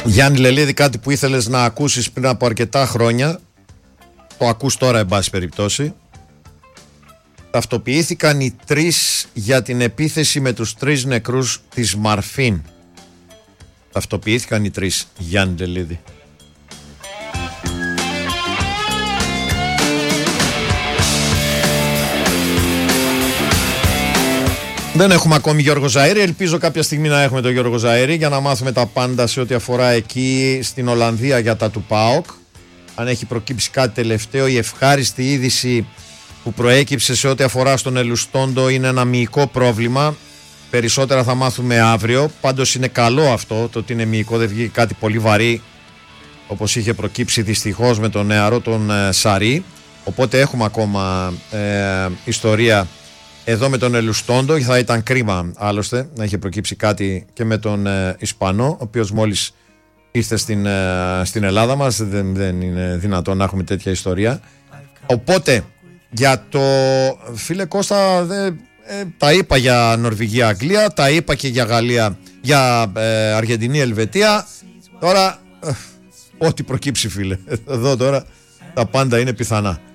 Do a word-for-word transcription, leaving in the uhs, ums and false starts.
Γιάννη Λελίδη, κάτι που ήθελες να ακούσεις πριν από αρκετά χρόνια, το ακούς τώρα εν πάση περιπτώσει. Ταυτοποιήθηκαν οι τρεις για την επίθεση με τους τρεις νεκρούς της Μαρφίν. Ταυτοποιήθηκαν οι τρεις, Γιάννη Λελίδη. Δεν έχουμε ακόμη Γιώργο Ζαΐρη. Ελπίζω κάποια στιγμή να έχουμε τον Γιώργο Ζαΐρη για να μάθουμε τα πάντα σε ό,τι αφορά εκεί στην Ολλανδία για τα του ΠΑΟΚ. Αν έχει προκύψει κάτι τελευταίο, η ευχάριστη είδηση που προέκυψε σε ό,τι αφορά στον Ελουστόντο είναι ένα μυϊκό πρόβλημα. Περισσότερα θα μάθουμε αύριο. Πάντως είναι καλό αυτό, το ότι είναι μυϊκό, δεν βγήκε κάτι πολύ βαρύ όπως είχε προκύψει δυστυχώς με τον νεαρό τον ε, Σαρί. Οπότε έχουμε ακόμα ε, ιστορία εδώ με τον Ελουστόντο. Θα ήταν κρίμα άλλωστε να είχε προκύψει κάτι και με τον ε, Ισπανό, ο οποίος μόλις ήρθε στην, ε, στην Ελλάδα μας. Δεν, δεν είναι δυνατόν να έχουμε τέτοια ιστορία. Οπότε για το φίλε Κώστα, δε, ε, τα είπα για Νορβηγία, Αγγλία, τα είπα και για Γαλλία, για ε, Αργεντινή, Ελβετία. Τώρα ε, ό,τι προκύψει φίλε, εδώ τώρα τα πάντα είναι πιθανά.